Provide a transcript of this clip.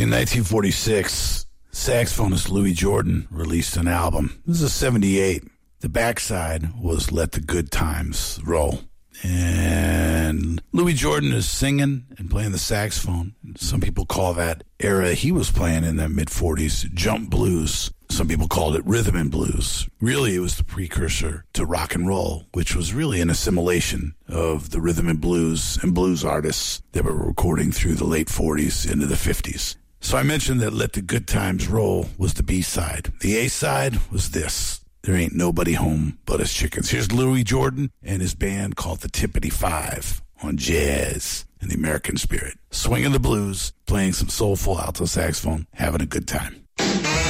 In 1946, saxophonist Louis Jordan released an album. This is 78. The backside was Let the Good Times Roll. And Louis Jordan is singing and playing the saxophone. Some people call that era he was playing in the mid-40s jump blues. Some people called it rhythm and blues. Really, it was the precursor to rock and roll, which was really an assimilation of the rhythm and blues artists that were recording through the late 40s into the 50s. So I mentioned that Let the Good Times Roll was the B-side. The A-side was this. There Ain't Nobody Home But Us Chickens. Here's Louis Jordan and his band called the Tippity Five on Jazz and the American Spirit. Swinging the blues, playing some soulful alto saxophone, having a good time.